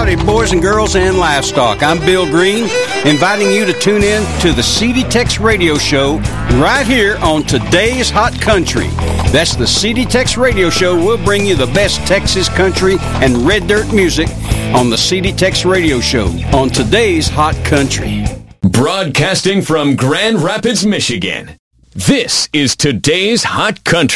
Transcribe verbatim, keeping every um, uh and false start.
Howdy, boys and girls and livestock. I'm Bill Green, inviting you to tune in to the C D Tex Radio Show right here on Today's Hot Country. That's the C D Tex Radio Show. We'll bring you the best Texas country and red dirt music on the C D Tex Radio Show on Today's Hot Country. Broadcasting from Grand Rapids, Michigan, this is Today's Hot Country.